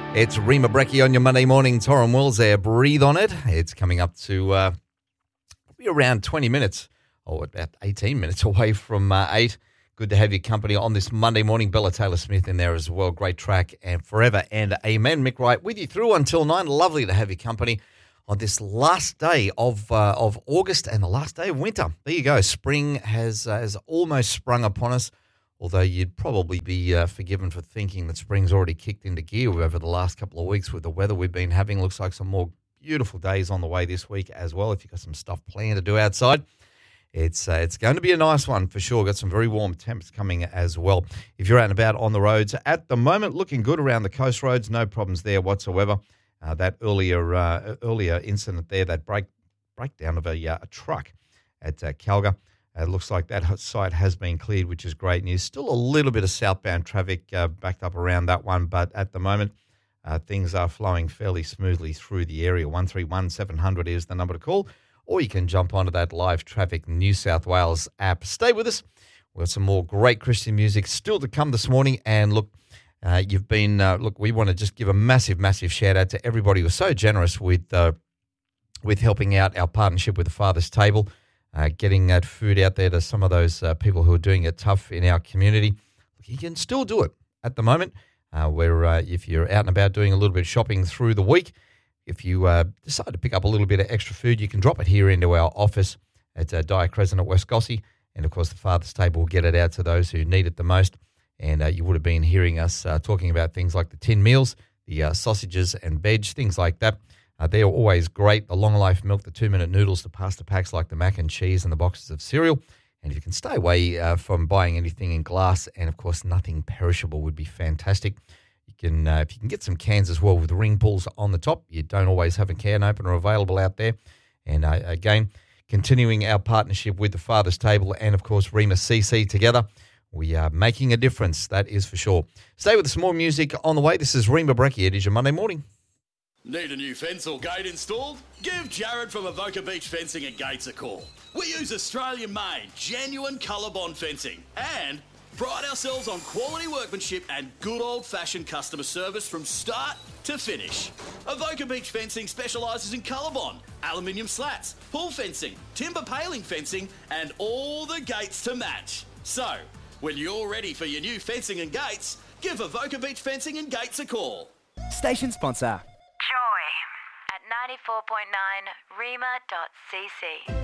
It's Rima Breckie on your Monday morning. Torren Wills there. Breathe on it. It's coming up to be around 20 minutes, or about 18 minutes away from 8. Good to have your company on this Monday morning. Bella Taylor-Smith in there as well. Great track, and Forever and Amen. Mick Wright with you through until 9. Lovely to have your company on this last day of August and the last day of winter. There you go. Spring has almost sprung upon us. Although you'd probably be forgiven for thinking that spring's already kicked into gear over the last couple of weeks with the weather we've been having. Looks like some more beautiful days on the way this week as well. If you've got some stuff planned to do outside, it's going to be a nice one for sure. Got some very warm temps coming as well. If you're out and about on the roads, at the moment, looking good around the coast roads. No problems there whatsoever. That earlier incident there, that breakdown of a truck at Calgary. It looks like that site has been cleared, which is great news. Still a little bit of southbound traffic backed up around that one, but at the moment, things are flowing fairly smoothly through the area. 131 700 is the number to call, or you can jump onto that Live Traffic New South Wales app. Stay with us. We've got some more great Christian music still to come this morning. And look, we want to just give a massive, massive shout out to everybody who was so generous with helping out our partnership with the Father's Table. Getting that food out there to some of those people who are doing it tough in our community. You can still do it at the moment, where if you're out and about doing a little bit of shopping through the week, if you decide to pick up a little bit of extra food, you can drop it here into our office at Dyer Crescent at West Gossie, and of course the Father's Table will get it out to those who need it the most. And you would have been hearing us talking about things like the tin meals, the sausages and veg, things like that. They're always great. The long life milk, the 2-minute noodles, the pasta packs like the mac and cheese, and the boxes of cereal. And if you can stay away from buying anything in glass, and of course nothing perishable would be fantastic. You can, if you can get some cans as well with ring pulls on the top. You don't always have a can opener available out there. And again, continuing our partnership with the Father's Table and of course Rima CC together, we are making a difference. That is for sure. Stay with us. More music on the way. This is Rima Breckie. It is your Monday morning. Need a new fence or gate installed? Give Jared from Avoca Beach Fencing and Gates a call. We use Australian-made, genuine ColourBond fencing and pride ourselves on quality workmanship and good old-fashioned customer service from start to finish. Avoca Beach Fencing specialises in ColourBond, aluminium slats, pull fencing, timber paling fencing and all the gates to match. So, when you're ready for your new fencing and gates, give Avoca Beach Fencing and Gates a call. Station sponsor. Joy at 94.9 rima.cc.